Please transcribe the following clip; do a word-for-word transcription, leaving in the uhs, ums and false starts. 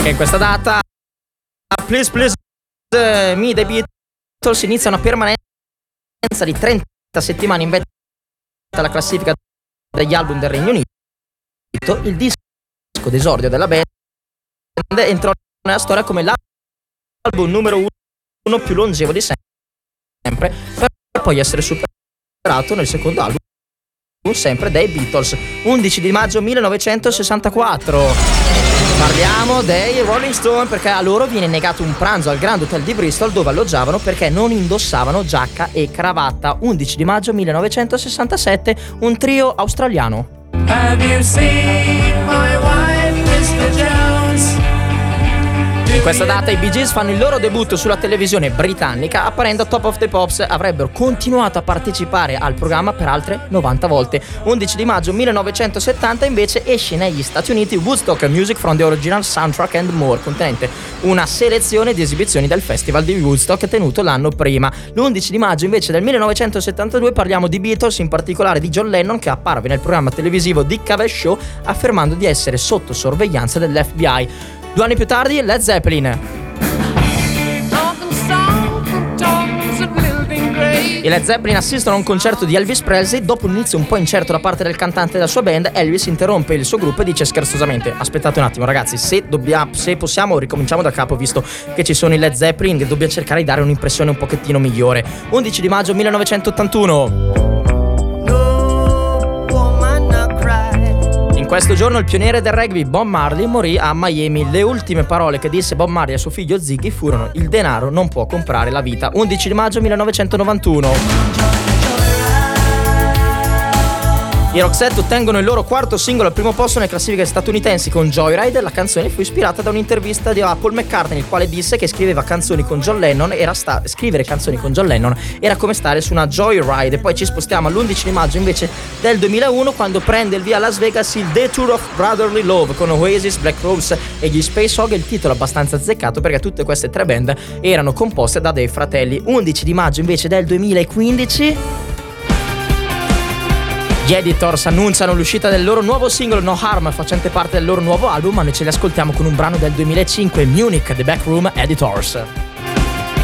in questa data Please Please Me dei Beatles inizia una permanenza di trenta settimane in vetta alla classifica degli album del Regno Unito. Il disco d'esordio della band entrò nella storia come l'album numero uno più longevo di sempre, per poi essere superato nel secondo album sempre dei Beatles, undici di maggio millenovecentosessantaquattro. Parliamo dei Rolling Stone, perché a loro viene negato un pranzo al Grand Hotel di Bristol dove alloggiavano perché non indossavano giacca e cravatta. undici di maggio millenovecentosessantasette, un trio australiano. Have you seen my wife, mister Jones? In questa data i Bee Gees fanno il loro debutto sulla televisione britannica, apparendo a Top of the Pops. Avrebbero continuato a partecipare al programma per altre novanta volte. undici di maggio millenovecentosettanta invece esce negli Stati Uniti Woodstock Music from the Original Soundtrack and More, contenente una selezione di esibizioni del festival di Woodstock tenuto l'anno prima. L'undici di maggio invece del millenovecentosettantadue parliamo di Beatles, in particolare di John Lennon, che apparve nel programma televisivo Dick Cavett Show affermando di essere sotto sorveglianza dell'F B I. Due anni più tardi, Led Zeppelin. I Led Zeppelin assistono a un concerto di Elvis Presley. Dopo un inizio un po' incerto da parte del cantante della sua band, Elvis interrompe il suo gruppo e dice scherzosamente: aspettate un attimo ragazzi, se dobbiamo, se possiamo ricominciamo da capo, visto che ci sono i Led Zeppelin, che dobbiamo cercare di dare un'impressione un pochettino migliore. undici di maggio millenovecentottantuno. In questo giorno il pioniere del rugby Bob Marley morì a Miami. Le ultime parole che disse Bob Marley a suo figlio Ziggy furono: il denaro non può comprare la vita. undici di maggio millenovecentonovantuno. I Roxette ottengono il loro quarto singolo al primo posto nelle classifiche statunitensi con Joyride. La canzone fu ispirata da un'intervista di Paul McCartney, il quale disse che scriveva canzoni con John Lennon era sta- scrivere canzoni con John Lennon era come stare su una Joyride. Poi ci spostiamo all'undici di maggio invece del duemilauno, quando prende il via a Las Vegas il The Tour of Brotherly Love con Oasis, Black Rose e gli Space Hog. Il titolo abbastanza azzeccato perché tutte queste tre band erano composte da dei fratelli. undici di maggio invece del duemilaquindici gli Editors annunciano l'uscita del loro nuovo singolo No Harm, facente parte del loro nuovo album, ma noi ce li ascoltiamo con un brano del duemilacinque, Munich, The Backroom Editors.